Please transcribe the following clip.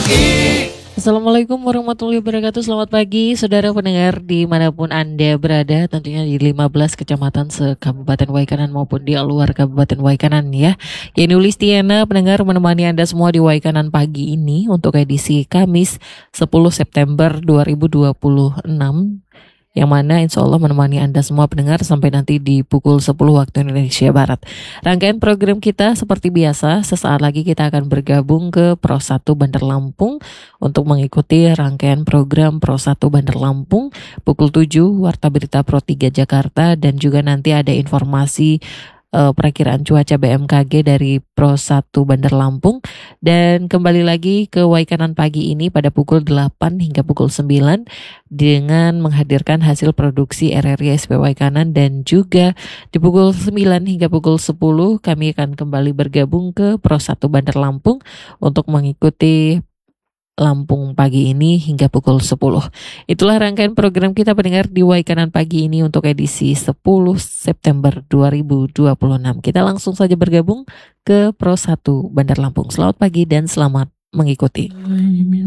Assalamualaikum warahmatullahi wabarakatuh. Selamat pagi saudara pendengar dimanapun Anda berada, tentunya di 15 kecamatan se-Kabupaten Waikanan maupun di luar Kabupaten Waikanan ya. Yani Ulistiana pendengar menemani Anda semua di Waikanan pagi ini untuk edisi Kamis 10 September 2026, yang mana insya Allah menemani Anda semua pendengar sampai nanti di pukul 10 waktu Indonesia Barat. Rangkaian program kita seperti biasa, sesaat lagi kita akan bergabung ke Pro 1 Bandar Lampung untuk mengikuti rangkaian program Pro 1 Bandar Lampung pukul 7 Warta Berita Pro 3 Jakarta, dan juga nanti ada informasi perakiraan cuaca BMKG dari Pro 1 Bandar Lampung. Dan kembali lagi ke Waikanan pagi ini pada pukul 8 hingga pukul 9 dengan menghadirkan hasil produksi RRI SP Waikanan, dan juga di pukul 9 hingga pukul 10 kami akan kembali bergabung ke Pro 1 Bandar Lampung untuk mengikuti Lampung pagi ini hingga pukul 10. Itulah rangkaian program kita pendengar di Waikanan pagi ini untuk edisi 10 September 2026. Kita langsung saja bergabung ke Pro 1 Bandar Lampung. Selamat pagi dan selamat mengikuti.